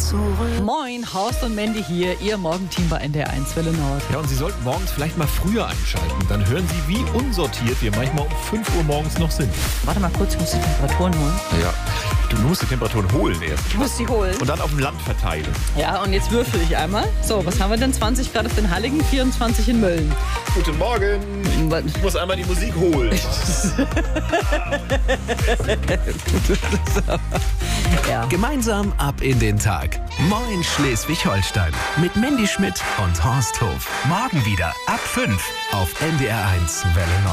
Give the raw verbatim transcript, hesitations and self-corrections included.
zurück. Moin, Horst und Mandy hier, Ihr Morgenteam bei N D R eins Welle Nord. Ja, und Sie sollten morgens vielleicht mal früher einschalten. Dann hören Sie, wie unsortiert wir manchmal um fünf Uhr morgens noch sind. Warte mal kurz, ich muss die Temperaturen holen. Ja, du musst die Temperaturen holen erst. Ich muss sie holen. Und dann auf dem Land verteilen. Ja, und jetzt würfel ich einmal. So, was haben wir denn? zwanzig Grad auf den Halligen, vierundzwanzig in Mölln. Guten Morgen. Ich muss einmal die Musik holen. Ja. Gemeinsam ab in den Tag. Moin Schleswig-Holstein. Mit Mandy Schmidt und Horst Hof. Morgen wieder ab fünf auf N D R eins Welle Nord.